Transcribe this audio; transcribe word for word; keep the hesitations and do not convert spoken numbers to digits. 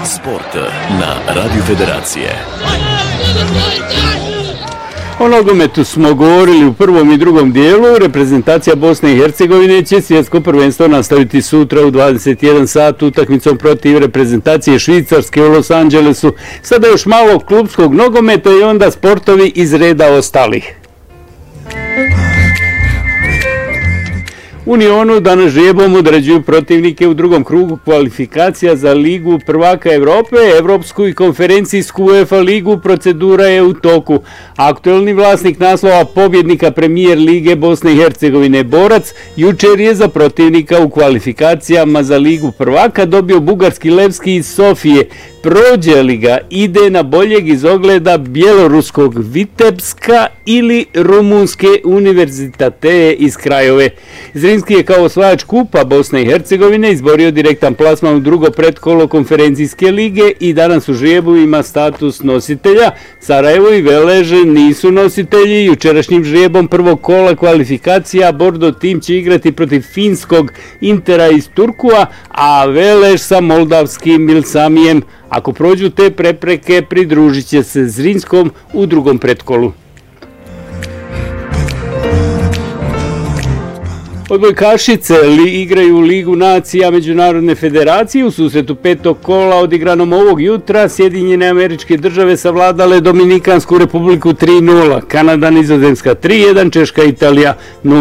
Sport na Radio Federacije. O nogometu smo govorili u prvom i drugom dijelu. Reprezentacija Bosne i Hercegovine će svjetsko prvenstvo nastaviti sutra u dvadeset jedan sat utakmicom protiv reprezentacije Švicarske u Los Angelesu. Sada još malo klubskog nogometa i onda sportovi iz reda ostalih. Unionu danas žrijebom određuju protivnike u drugom krugu kvalifikacija za Ligu prvaka Evrope, Evropsku i konferencijsku UEFA ligu. Procedura je u toku. Aktuelni vlasnik naslova pobjednika Premijer Lige Bosne i Hercegovine Borac jučer je za protivnika u kvalifikacijama za Ligu prvaka dobio bugarski Levski iz Sofije. Prođe li ga, ide na boljeg iz ogleda bjeloruskog Vitebska ili rumunske Univerzitate iz Krajove. Zrinski je kao osvajač kupa Bosne i Hercegovine izborio direktan plasman u drugo pretkolo konferencijske lige i danas u žrijebu ima status nositelja. Sarajevo i Velež nisu nositelji. Jučerašnjim žrijebom prvog kola kvalifikacija Bordo tim će igrati protiv finskog Intera iz Turkua, a Velež sa moldavskim Milsamijem. Ako prođu te prepreke, pridružit će se Zrinskom u drugom pretkolu. Odbojkašice li igraju Ligu nacija Međunarodne federacije. U susretu petog kola odigranom ovog jutra Sjedinjene Američke Države savladale Dominikansku republiku tri nula, Kanada Nizozemska tri jedan, Češka Italija nula.